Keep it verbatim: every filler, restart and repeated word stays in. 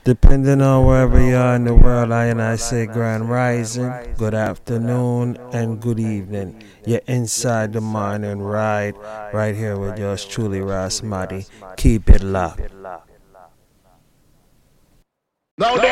Depending on wherever you are in the world, I and I say grand rising, good afternoon, and good evening. You're inside the morning ride, right here with yours truly, Ras Madi. Keep it locked. Now